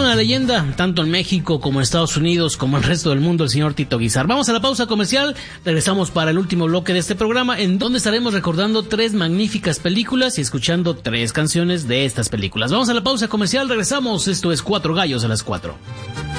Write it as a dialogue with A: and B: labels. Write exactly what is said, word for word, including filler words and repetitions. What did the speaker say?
A: toda una leyenda, tanto en México como en Estados Unidos, como en el resto del mundo, el señor Tito Guizar. Vamos a la pausa comercial, regresamos para el último bloque de este programa, en donde estaremos recordando tres magníficas películas y escuchando tres canciones de estas películas. Vamos a la pausa comercial, regresamos, esto es Cuatro Gallos a las Cuatro.